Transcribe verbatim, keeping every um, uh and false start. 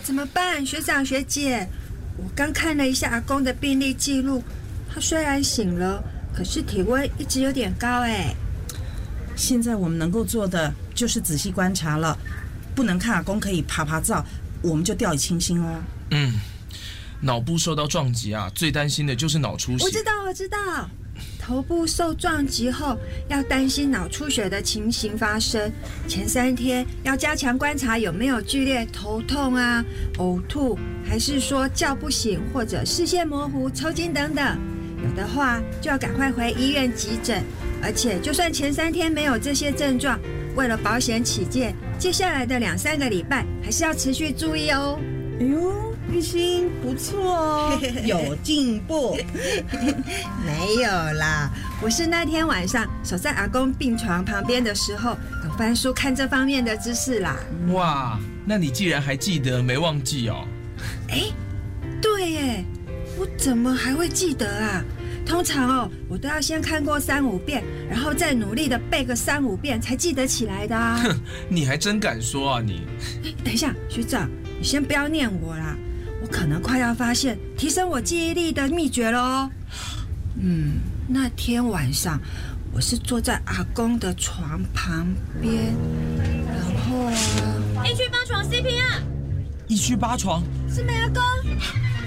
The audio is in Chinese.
怎么办？学长学姐，我刚看了一下阿公的病历记录，他虽然醒了，可是体温一直有点高哎。 现在我们能够做的就是仔细观察了，不能看阿公可以爬爬灶，我们就掉以轻心哦。 嗯，脑部受到撞击啊，最担心的就是脑出血。 我知道，我知道，头部受撞击后要担心脑出血的情形发生，前三天要加强观察有没有剧烈头痛啊、呕吐，还是说叫不醒或者视线模糊、抽筋等等。有的话就要赶快回医院急诊，而且就算前三天没有这些症状，为了保险起见，接下来的两三个礼拜还是要持续注意哦。 哎呦，玉兴不错哦，有进步。 没有啦，我是那天晚上守在阿公病床旁边的时候，有翻书看这方面的知识啦。 哇，那你既然还记得，没忘记哦。 哎，对耶，我怎么还会记得啊？通常哦，我都要先看过三五遍，然后再努力的背个三五遍才记得起来的啊。 哼，你还真敢说啊你！ 等一下，学长，你先不要念我啦，我可能快要发现提升我记忆力的秘诀了哦。嗯，那天晚上我是坐在阿公的床旁边，然后啊， 一区八床 C P R， 一区八床是没阿公。